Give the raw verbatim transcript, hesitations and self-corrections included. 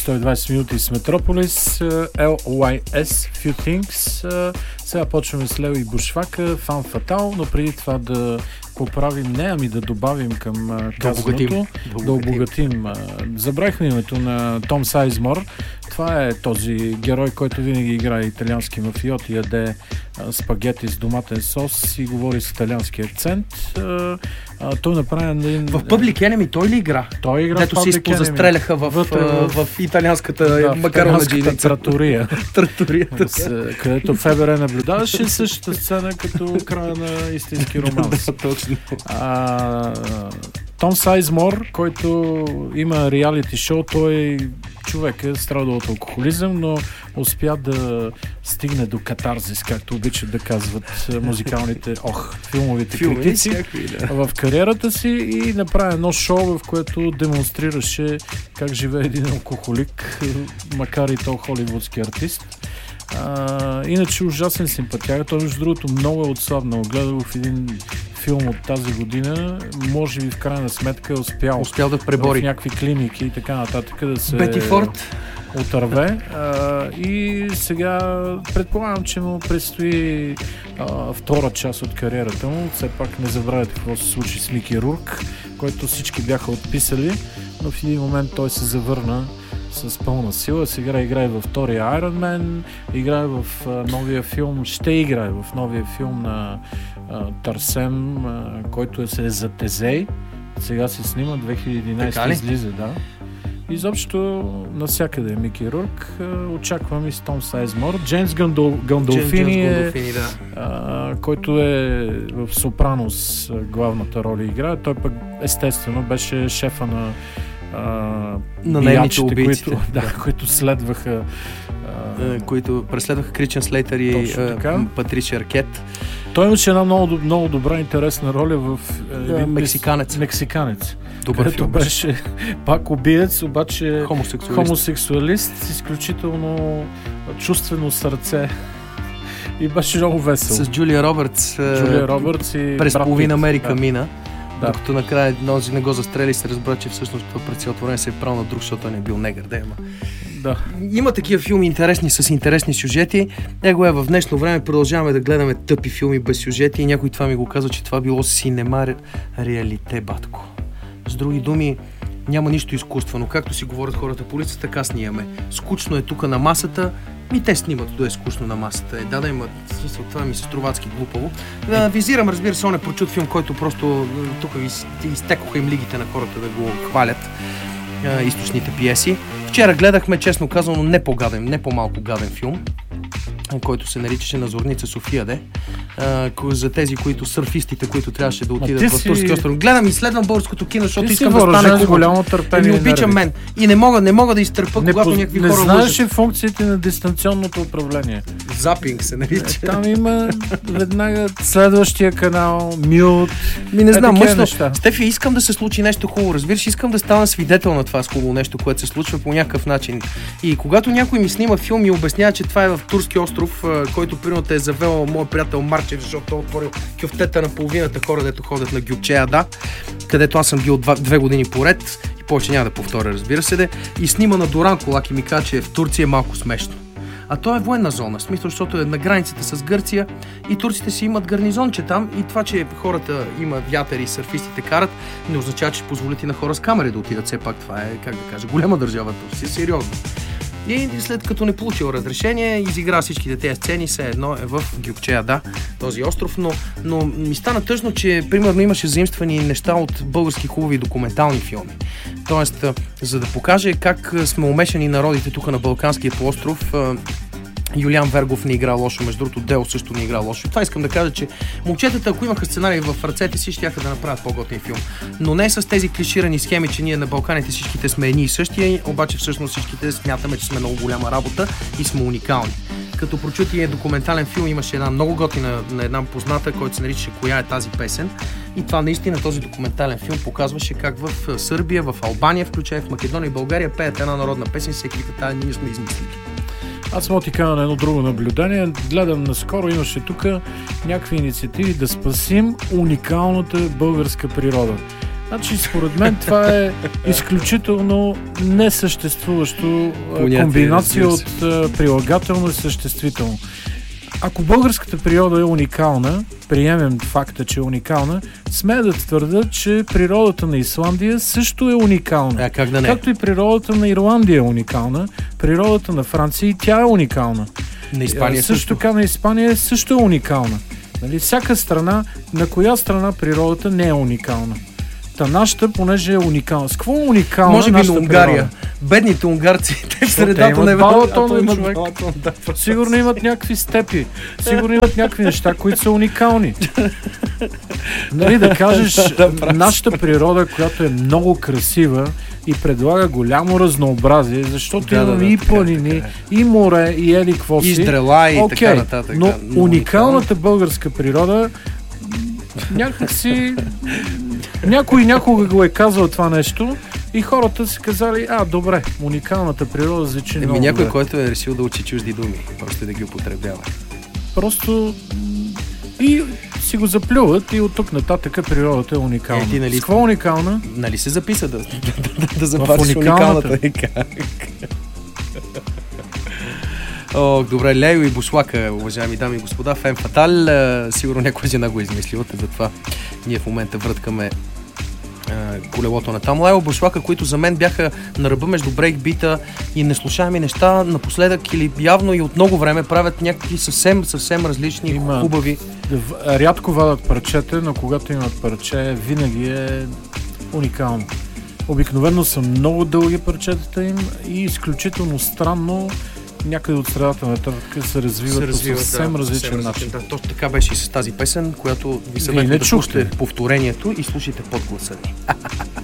сто и двайсет минути с Метрополис, Ел Уай Ес, Few Things. Сега почваме с Лео и Бушвака, Фан Фатал, но преди това да поправим, не, ами да добавим към казаното, да обогатим. Забравихме името на Том Сайзмор. Това е този герой, който винаги играе италиански мафиот и яде спагети с доматен сос и говори с италиански акцент. А, а, той направи... В Public Enemy той ли игра? Той игра Дето в се изпозастреляха в, в, в, в италианската да, макарона джиница. Тратория. Траторията. Където ФБР наблюдаваше същата сцена като края на истински романс. Да, точно. А, Том Сайзмор, който има реалити шоу, той човек е страдал от алкохолизъм, но успя да стигне до катарзис, както обичат да казват музикалните, ох, филмовите Филми, критици всякакви, да. в кариерата си и направи едно шоу, в което демонстрираше как живее един алкохолик, макар и то холивудски артист. А, иначе ужасен симпатяга. Той, между другото, много е отслабнал. Гледал в един филм от тази година. Може би в крайна сметка е успял, успял да пребори в някакви клиники и така нататък да се Бети Форд отърве. А, и сега предполагам, че му предстои а, втора част от кариерата му. Все пак не забравяйте какво се случи с Мики Рурк, който всички бяха отписали, но в един момент той се завърна с пълна сила. Сега играе във втория Iron Man, играе в а, новия филм, ще играе в новия филм на а, Търсем, а, който е се за Тезей. Сега се снима, две хиляди и единайсета излиза, да. Изобщо навсякъде е Мики Рурк. Очаквам и с Том Сайзмор. Джеймс Гандол, Гандолфини, е, да. а, който е в Сопранос главната роля играе. Той пък естествено беше шефа на Uh, на наемните убийците, които, да, да. които следваха uh, които преследваха Кричен Слейтър и uh, Патришия Аркет. Той имаше една много, много добра интересна роля в да, един мексиканец. Мексиканец. Добър филм. Беше пак убиец, обаче хомосексуалист. хомосексуалист с изключително чувствено сърце. И беше много весело. С Джулия Робъртс. Джулия Робъртс и през половина Америка да. мина. Да. Докато накрая нози не го застрели и се разбра, че всъщност това предсилотворение се е правил на друг, защото той не е бил негър. Да, има. Да. Има такива филми интересни с интересни сюжети. Его е в днешно време продължаваме да гледаме тъпи филми без сюжети и някой това ми го казва, че това било синема реалите, батко. С други думи, няма нищо изкуствено. Както си говорят хората по улицата, така снимаме. Скучно е тук на масата. И те снимат, да е скучно на масата. Е, да, да имат, смисъл, това ми се струва адски глупаво. Да, визирам, разбира се, он е прочут филм, който просто тук изтекоха им лигите на хората да го хвалят. А, източните пиеси. Вчера гледахме, честно казано, не по-гаден, не по-малко гаден филм, който се наричаше На Зорница София, де. А, за тези, които сърфистите, които трябваше да отидат в Турски остров. Гледам и следвам българското кино, защото искам да стане с голямо търпение. Не обичам мен. И не мога, не мога да изтърпа, не, когато някакви не хора знаеш лъжат. ли функциите на дистанционното управление? Запинг се нарича. Там има веднага следващия канал, мют. Ми не знам, мъсно. Стефи, искам да се случи нещо хубаво. Разбираш, искам да стана свидетел на това с хубаво нещо, което се случва по някакъв начин. И когато някой ми снима филм и обяснява, че това е в Турски остров, който примерно те е завел моят приятел Марчев, защото той отворил кюфтета на половината хора, дето ходят на Гюбчея, да, където аз съм бил два, две години поред и повече няма да повторя, разбира се, де, и снима на Доран Колак и ми каза, че в Турция е малко смешно. А то е военна зона, в смисъл, защото е на границата с Гърция и турците си имат гарнизонче там и това, че хората има вятър и сърфистите карат, не означава, че позволят и на хора с камери да отидат. Все пак това е, как да кажа, голяма държава Турция, сериозно. И след като не получил разрешение, изигра всичките тези сцени, все едно е в Гюбчея, да, този остров, но, но ми стана тъжно, че примерно имаше заимствани неща от български хубави документални филми. Тоест, за да покаже как сме умешани народите тук на Балканския полуостров, Юлиан Вергов не игра лошо, между другото Дело също не игра лошо. Това искам да кажа, че момчетата, ако имаха сценарий в ръцете си, щяха да направят по-готин филм. Но не с тези клиширани схеми, че ние на Балканите всичките сме едни и същия, обаче всъщност всичките смятаме, че сме много голяма работа и сме уникални. Като прочутия документален филм имаше една много готина на една позната, който се наричаше "Коя е тази песен?" И това наистина, този документален филм показваше как в Сърбия, в Албания, включая в Македония и България пеят една народна песен, всеки тази ние сме измислили. Аз мога ти кажа на едно друго наблюдение. Гледам наскоро, имаше тук някакви инициативи да спасим уникалната българска природа. Значи, според мен това е изключително несъществуващо Понятие, комбинация от прилагателно и съществително. Ако българската природа е уникална, приемем факта, че е уникална, смея да твърда, че природата на Исландия също е уникална. А, как да не? Както и природата на Ирландия е уникална, природата на Франция и тя е уникална. На Испания също. Също така на Испания също е уникална. Нали? Всяка страна, на коя страна природата не е уникална? Та нашата, понеже е уникална. С какво е уникална? Може би на Унгария. Природа? Бедните унгарци, те в средата на Балатона човек. Сигурно имат някакви степи. Сигурно имат някакви неща, които са уникални. Нали, да кажеш, нашата природа, която е много красива и предлага голямо разнообразие, защото да, имаме да, да, и планини, така, така. и море, и еди какво си. И здрела, и okay, така нататък. Но уникалната българска природа някакси някой някога го е казал това нещо и хората си казали, а, добре, уникалната природа звучи много. Еми някой, добре. който е решил да учи чужди думи, просто да ги употребява. Просто и си го заплюват и от тук нататък природата е уникална. Е, ти, нали, с какво уникална? Нали се записа да, да, да, да запазиш уникалната? О, добре, Лейо и Буслака, уважаеми дами и господа, Фен Фатал, сигурно някоя жена го е измислила, затова ние в момента връткаме колелото на там. Лейо Буслака, които за мен бяха на ръба между брейкбита и неслушаеми неща, напоследък или явно и от много време правят някакви съвсем, съвсем различни, Има, хубави. Рядко вадат парчета, но когато имат парче, винаги е уникално. Обикновено са много дълги парчетата им и изключително странно някъде от средата на търка се развиват, се развиват по съвсем да, различен съвсем начин. Да, точно така беше и с тази песен, която ви съветвам да слушате повторението и слушайте подгласа ни.